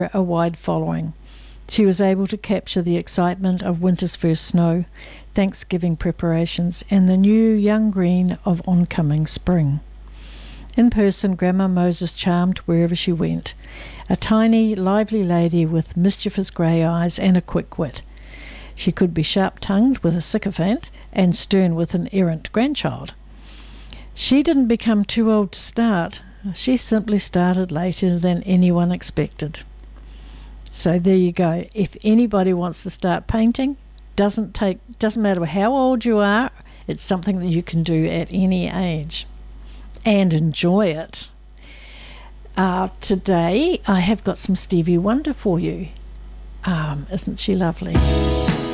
a wide following. She was able to capture the excitement of winter's first snow, Thanksgiving preparations, and the new young green of oncoming spring. In person, Grandma Moses charmed wherever she went, a tiny, lively lady with mischievous grey eyes and a quick wit. She could be sharp-tongued with a sycophant and stern with an errant grandchild. She didn't become too old to start. She simply started later than anyone expected. So there you go. If anybody wants to start painting, doesn't matter how old you are, it's something that you can do at any age and enjoy it. Today I have got some Stevie Wonder for you. Isn't she lovely?